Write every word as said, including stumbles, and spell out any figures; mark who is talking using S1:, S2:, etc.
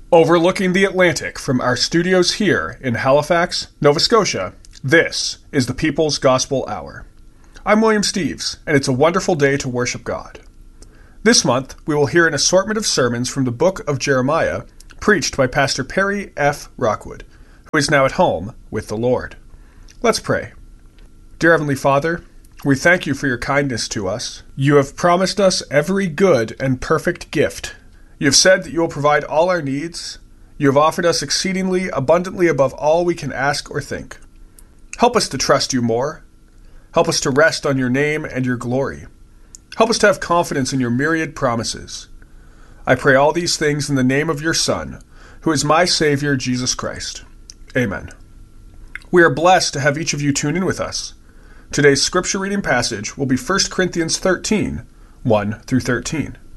S1: Overlooking the Atlantic from our studios here in Halifax, Nova Scotia, this is the People's Gospel Hour. I'm William Steves, and it's a wonderful day to worship God. This month, we will hear an assortment of sermons from the book of Jeremiah, preached by Pastor Perry F. Rockwood, who is now at home with the Lord. Let's pray. Dear Heavenly Father, we thank you for your kindness to us. You have promised us every good and perfect gift. You have said that you will provide all our needs. You have offered us exceedingly abundantly above all we can ask or think. Help us to trust you more. Help us to rest on your name and your glory. Help us to have confidence in your myriad promises. I pray all these things in the name of your Son, who is my Savior, Jesus Christ. Amen. We are blessed to have each of you tune in with us. Today's scripture reading passage will be First Corinthians thirteen, one through thirteen.